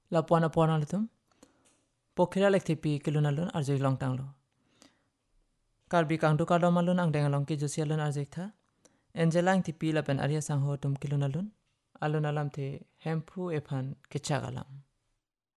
la puana puana lutum pokhira lek thipi kilunalun arjoi long tanglo karbi kangdu kadomalun ang dengalong ki josialun arjek tha enjelang thipi la pen arya sang ho tum kilunalun alun alam the hempu efan kecha galam